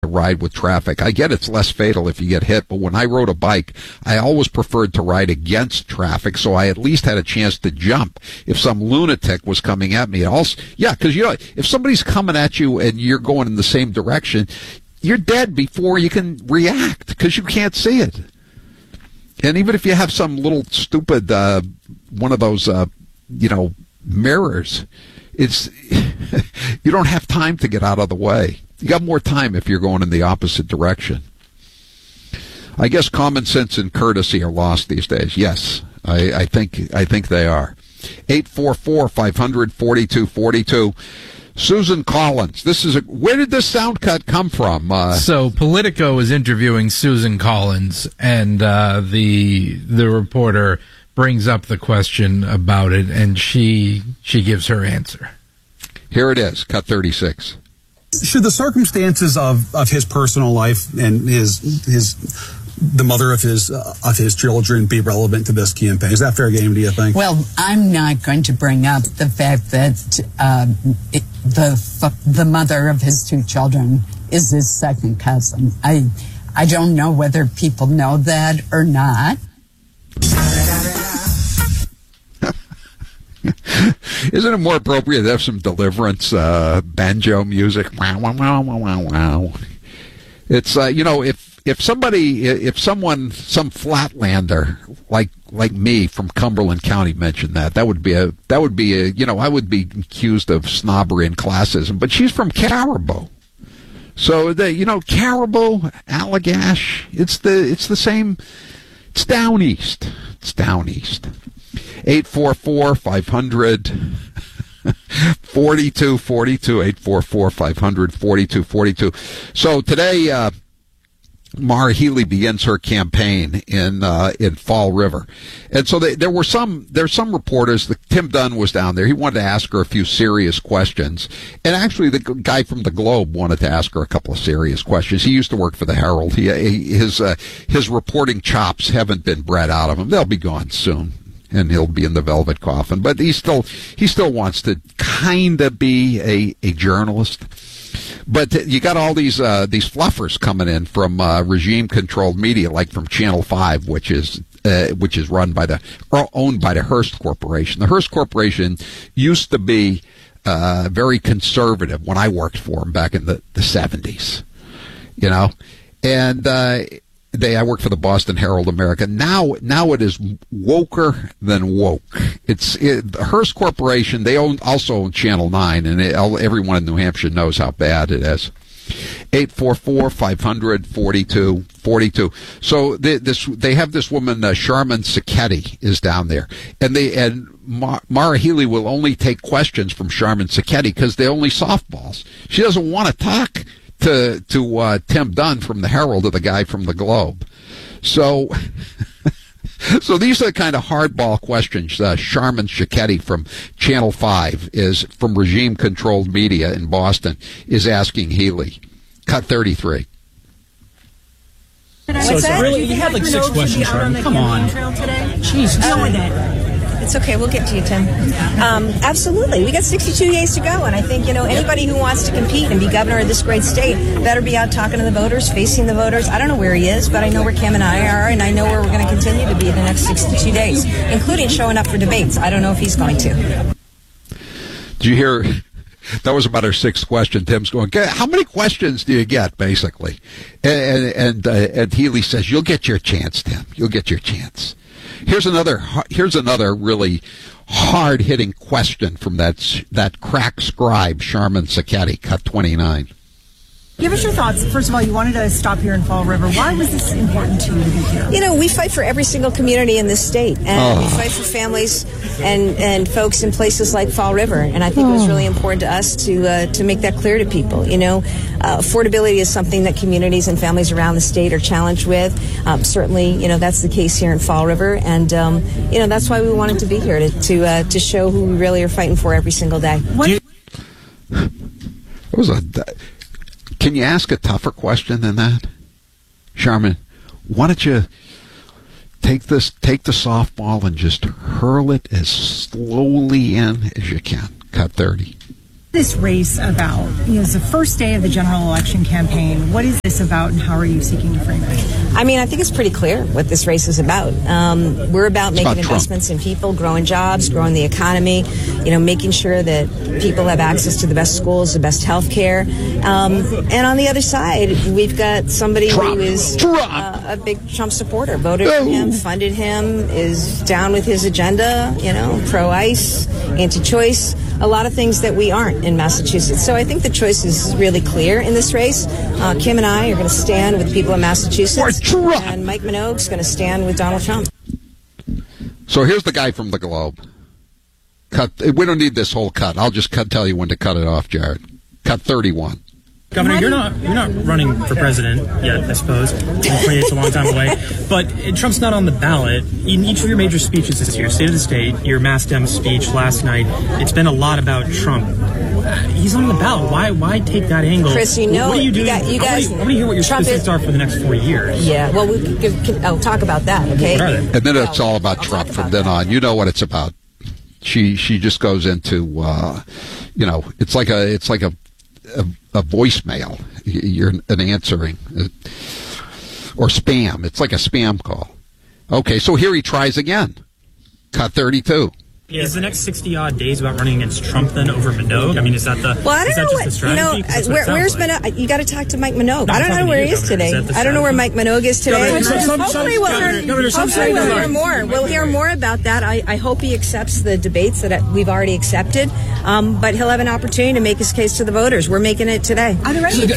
to ride with traffic. I get it's less fatal if you get hit, but when I rode a bike, I always preferred to ride against traffic, so I at least had a chance to jump if some lunatic was coming at me. Also, yeah, because if somebody's coming at you and you're going in the same direction, you're dead before you can react because you can't see it. And even if you have some little stupid one of those mirrors, it's you don't have time to get out of the way. You got more time if you're going in the opposite direction. I guess common sense and courtesy are lost these days. Yes, I think they are. 844-500-4242. Susan Collins. Where did this sound cut come from? So Politico is interviewing Susan Collins, and the reporter brings up the question about it, and she gives her answer. Here it is, cut 36. Should the circumstances of his personal life and the mother of his children be relevant to this campaign? Is that fair game, do you think? Well, I'm not going to bring up the fact that the mother of his two children is his second cousin. I don't know whether people know that or not. Isn't it more appropriate to have some Deliverance banjo music? Wow, wow, wow, wow, wow, wow. It's if some flatlander like me from Cumberland County mentioned that would be I would be accused of snobbery and classism. But she's from Caribou, so Caribou, Allagash, it's the same. It's down east. 844-500-4242, 844-500-4242. So today, Maura Healey begins her campaign in Fall River, and so there's some reporters. Tim Dunn was down there. He wanted to ask her a few serious questions, and actually the guy from the Globe wanted to ask her a couple of serious questions. He used to work for the Herald. His reporting chops haven't been bred out of him. They'll be gone soon, and he'll be in the velvet coffin. But he still wants to kind of be a journalist. But you got all these fluffers coming in from regime-controlled media, like from Channel 5, which is owned by the Hearst Corporation. The Hearst Corporation used to be very conservative when I worked for them back in the 70s, and I worked for the Boston Herald America. Now it is woker than woke. The Hearst Corporation, they also own Channel 9, and everyone in New Hampshire knows how bad it is. 844-500-4242. So they have this woman, Sharman Sacchetti, is down there, and Maura Healey will only take questions from Sharman Sacchetti because they're only softballs. She doesn't want to talk to Tim Dunn from the Herald or the guy from the Globe. So these are the kind of hardball questions Sharman Sacchetti from Channel 5 is from regime-controlled media in Boston is asking Healey. Cut 33. So it's really, you had like 6 questions, Sharman. Come on. Jeez, deal with it. It's okay. We'll get to you, Tim. Absolutely. We got 62 days to go, and I think, anybody who wants to compete and be governor of this great state better be out talking to the voters, facing the voters. I don't know where he is, but I know where Cam and I are, and I know where we're going to continue to be the next 62 days, including showing up for debates. I don't know if he's going to. Did you hear? That was about our 6th question. Tim's going, how many questions do you get, basically? And Healey says, you'll get your chance, Tim. You'll get your chance. Here's another really hard-hitting question from that crack scribe, Sharman Sacchetti, cut 29. Give us your thoughts. First of all, you wanted to stop here in Fall River. Why was this important to you to be here? We fight for every single community in this state, and we fight for families and folks in places like Fall River. And I think it was really important to us to make that clear to people. Affordability is something that communities and families around the state are challenged with. Certainly, that's the case here in Fall River, and that's why we wanted to be here to show who we really are fighting for every single day. Can you ask a tougher question than that? Sharman, why don't you take the softball and just hurl it as slowly in as you can. Cut 30. This race about? It's the first day of the general election campaign. What is this about, and how are you seeking to frame it? I mean, I think it's pretty clear what this race is about. We're about making investments in people, growing jobs, growing the economy, making sure that people have access to the best schools, the best health care. And on the other side, we've got somebody who is a big Trump supporter, voted for him, funded him, is down with his agenda, pro-ICE, anti-choice, a lot of things that we aren't in Massachusetts. So I think the choice is really clear in this race. Kim and I are going to stand with people in Massachusetts, and Mike Minogue's going to stand with Donald Trump. So here's the guy from the Globe. We don't need this whole cut. I'll just tell you when to cut it off, Jared. Cut 31. Governor, you're not running for president yet, I suppose. It's a long time away. But Trump's not on the ballot. In each of your major speeches this year, State of the State, your Mass Dem speech last night, it's been a lot about Trump. He's on the ballot. Why take that angle? Chris, what are you doing? I want to hear what your specifics are for the next 4 years. Yeah, well, I'll talk about that, okay? What are they? And then it's all about Trump from then on. You know what it's about. She just goes into, it's like a voicemail. You're an answering or spam. It's like a spam call. Okay, so here he tries again. Cut 32. Yeah, is the next 60-odd days about running against Trump then over Minogue? I mean, is that the Well, I don't know just the strategy? where's Minogue? You got to talk to Mike Minogue. I don't know where he is today. I don't know where Mike Minogue is today. Hopefully we'll hear more. We'll hear more about that. I hope he accepts the debates that we've already accepted, but he'll have an opportunity to make his case to the voters. We're making it today. Are they ready?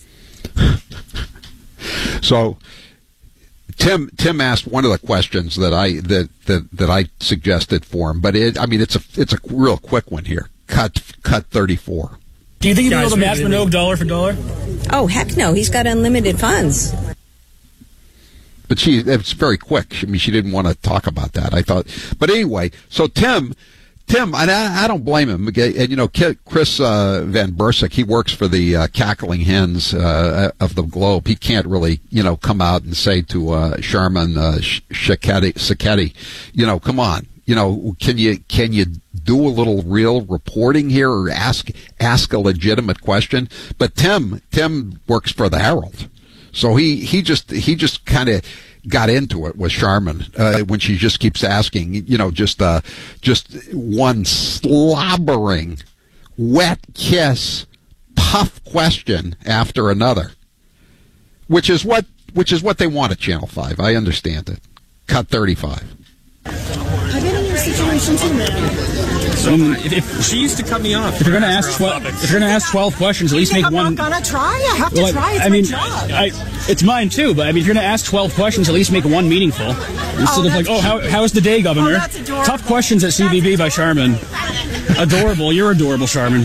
So Tim asked one of the questions that I suggested for him, but it's a real quick one here. Cut 34. Do you think you'll be able to match Minogue dollar for dollar? Oh, heck no. He's got unlimited funds. But it's very quick. I mean, she didn't want to talk about that, I thought. But anyway, so Tim, I don't blame him. And, Chris Van Bursick, he works for the Cackling Hens of the Globe. He can't really, come out and say to Sharman Sacchetti, come on. Can you do a little real reporting here or ask a legitimate question? But Tim works for the Herald. So he just kind of got into it with Sharman when she just keeps asking, just one slobbering, wet kiss, tough question after another, which is what they want at Channel 5. I understand it. Cut 35. I've been in your situation too, man. So if she used to cut me off, If you're going to ask 12 questions, at least make one. I'm not gonna try. I have to try. It's my job. It's mine too. But if you're going to ask 12 questions, at least make one meaningful. Instead of like, how's the day, Governor? That's adorable. Tough questions at CVB by Sharman. Adorable. You're adorable, Sharman.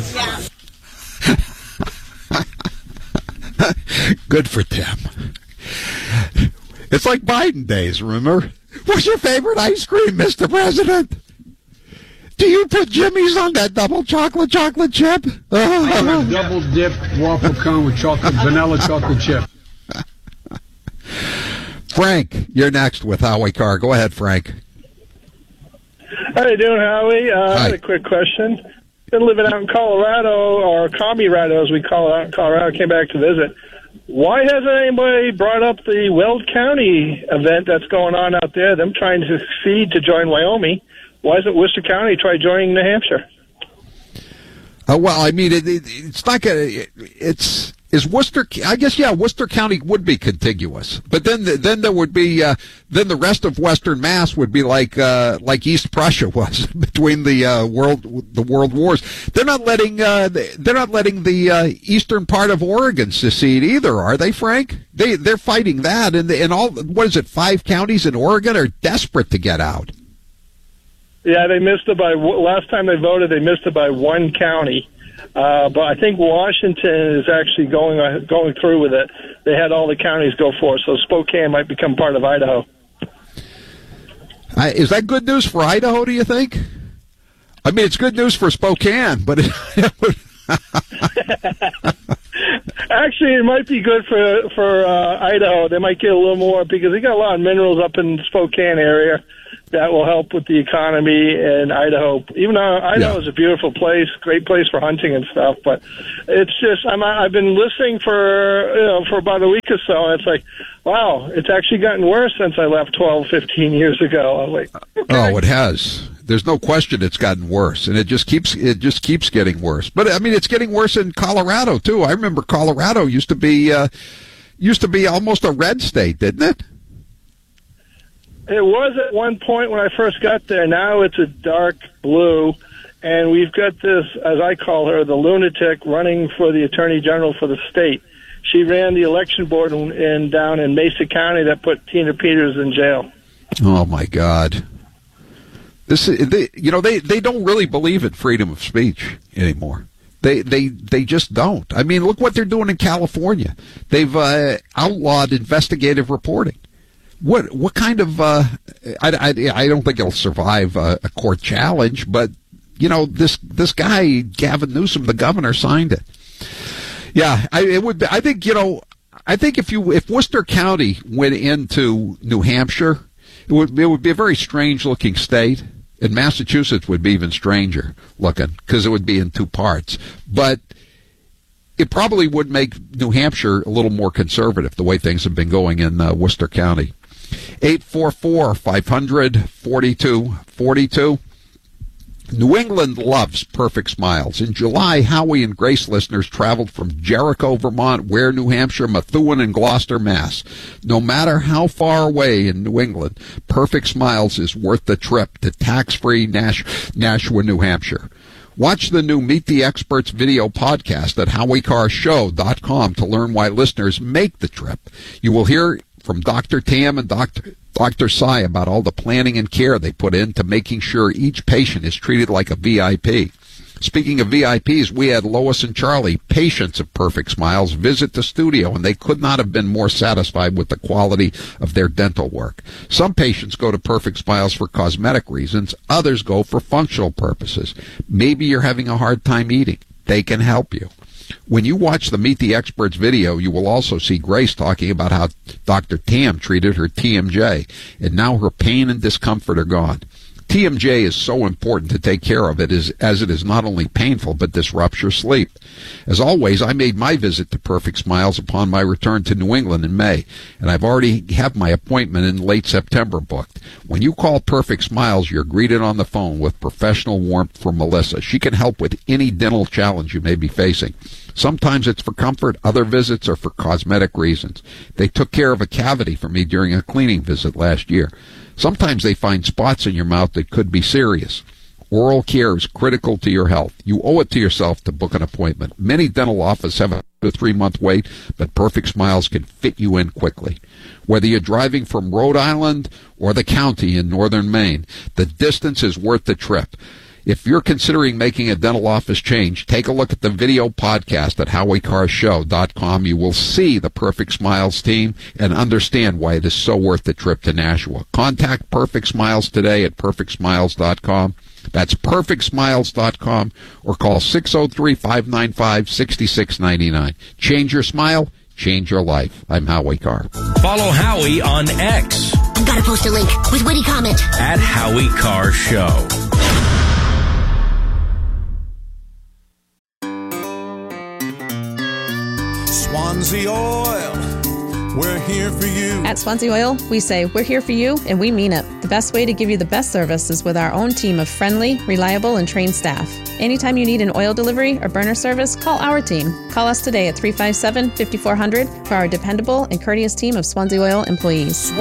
Good for Tim. It's like Biden days, remember? What's your favorite ice cream, Mr. President? Do you put Jimmy's on that double chocolate chip? I double dip waffle cone with vanilla chocolate chip. Frank, you're next with Howie Carr. Go ahead, Frank. How you doing, Howie? I had a quick question. Been living out in Colorado, or Commie-rado, as we call it out in Colorado. Came back to visit. Why hasn't anybody brought up the Weld County event that's going on out there? Them trying to succeed to join Wyoming. Why hasn't Worcester County tried joining New Hampshire? Well, I mean, it's not going to. Is Worcester? I guess Worcester County would be contiguous, but then there would be then the rest of Western Mass would be like East Prussia was between the world wars. They're not letting the eastern part of Oregon secede either, are they, Frank? They're fighting that, and all. What is it? 5 counties in Oregon are desperate to get out. Yeah, they missed it by last time they voted. They missed it by 1 county. But I think Washington is actually going through with it. They had all the counties go for it, so Spokane might become part of Idaho. Is that good news for Idaho, do you think? I mean, it's good news for Spokane, but Actually, it might be good for Idaho. They might get a little more because they got a lot of minerals up in the Spokane area that will help with the economy in Idaho. Even though Idaho is a beautiful place, great place for hunting and stuff, but it's just I've been listening for about a week or so, and it's like, wow, it's actually gotten worse since I left 12, 15 years ago. I'm like, okay. Oh, it has. There's no question it's gotten worse, and it just keeps getting worse. But I mean, it's getting worse in Colorado too. I remember Colorado used to be almost a red state, didn't it? It was at one point when I first got there. Now it's a dark blue, and we've got this, as I call her, the lunatic running for the Attorney General for the state. She ran the election board down in Mesa County that put Tina Peters in jail. Oh my God! They don't really believe in freedom of speech anymore. They just don't. I mean, look what they're doing in California. They've outlawed investigative reporting. What kind of I don't think it'll survive a court challenge, but this guy Gavin Newsom, the governor, signed it. Yeah, I think if Worcester County went into New Hampshire, it would be a very strange looking state, and Massachusetts would be even stranger looking because it would be in two parts. But it probably would make New Hampshire a little more conservative the way things have been going in Worcester County. 844-500-4242. New England loves perfect smiles. In July, Howie and Grace listeners traveled from Jericho, Vermont, Ware, New Hampshire, Methuen, and Gloucester, Mass. No matter how far away in New England, Perfect Smiles is worth the trip to tax-free Nashua, New Hampshire. Watch the new Meet the Experts video podcast at HowieCarShow.com to learn why listeners make the trip. You will hear from Dr. Tam and Dr. Sai about all the planning and care they put into making sure each patient is treated like a VIP. Speaking of VIPs, we had Lois and Charlie, patients of Perfect Smiles, visit the studio, and they could not have been more satisfied with the quality of their dental work. Some patients go to Perfect Smiles for cosmetic reasons. Others go for functional purposes. Maybe you're having a hard time eating. They can help you. When you watch the Meet the Experts video, you will also see Grace talking about how Dr. Tam treated her TMJ, and now her pain and discomfort are gone. TMJ is so important to take care of it as it is not only painful but disrupts your sleep. As always, I made my visit to Perfect Smiles upon my return to New England in May, and I've already have my appointment in late September booked. When you call Perfect Smiles, you're greeted on the phone with professional warmth from Melissa. She can help with any dental challenge you may be facing. Sometimes it's for comfort, other visits are for cosmetic reasons. They took care of a cavity for me during a cleaning visit last year. Sometimes they find spots in your mouth that could be serious. Oral care is critical to your health. You owe it to yourself to book an appointment. Many dental offices have a 3-month wait, but Perfect Smiles can fit you in quickly. Whether you're driving from Rhode Island or the county in northern Maine, the distance is worth the trip. If you're considering making a dental office change, take a look at the video podcast at HowieCarShow.com. You will see the Perfect Smiles team and understand why it is so worth the trip to Nashua. Contact Perfect Smiles today at PerfectSmiles.com. That's PerfectSmiles.com, or call 603-595-6699. Change your smile, change your life. I'm Howie Carr. Follow Howie on X. I've got to post a link with witty comment. At Howie Carr Show. Swansea Oil, we're here for you. At Swansea Oil, we say we're here for you, and we mean it. The best way to give you the best service is with our own team of friendly, reliable, and trained staff. Anytime you need an oil delivery or burner service, call our team. Call us today at 357-5400 for our dependable and courteous team of Swansea Oil employees.